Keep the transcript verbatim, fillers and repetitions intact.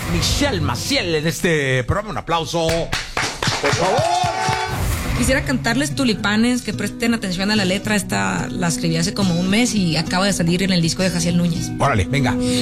Michelle Maciel en este programa. Un aplauso, por favor. Quisiera cantarles Tulipanes, que presten atención a la letra. Esta la escribí hace como un mes y acaba de salir en el disco de Jaciel Núñez. Órale, venga.